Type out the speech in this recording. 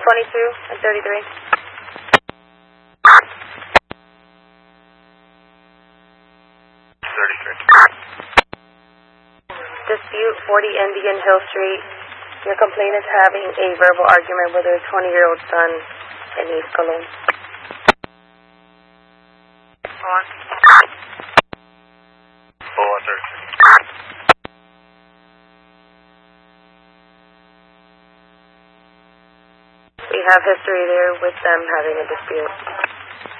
22 and 33. Dispute 40 Indian Hill Street. Your complainant is having a verbal argument with her 20-year-old son in East Cologne. We have history there with them having a dispute.